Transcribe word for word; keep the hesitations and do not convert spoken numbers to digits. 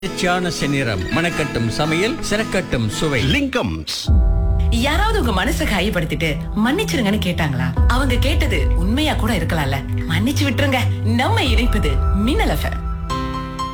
ருசியான செந்நிறம், மணக்கட்டும் சமையல், சிறக்கட்டும் சுவை. லிங்கம்ஸ். யாராவது உங்க மனசை காயப்படுத்திட்டு மன்னிச்சிருங்கன்னு கேட்டாங்களா? அவங்க கேட்டது உண்மையா கூட இருக்கலாம்ல. மன்னிச்சு விட்டுருங்க. நம்ம இணைப்பது மின்னல் எஃப் எம்.